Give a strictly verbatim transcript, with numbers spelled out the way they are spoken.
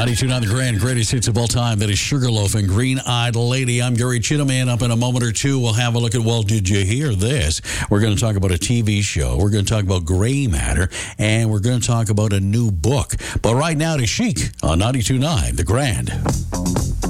ninety-two point nine The Grand, greatest hits of all time. That is Sugarloaf and Green-Eyed Lady. I'm Gary Chittiman. Up in a moment or two, we'll have a look at, well, did you hear this? We're going to talk about a T V show. We're going to talk about gray matter. And we're going to talk about a new book. But right now to Chic on ninety-two point nine The Grand.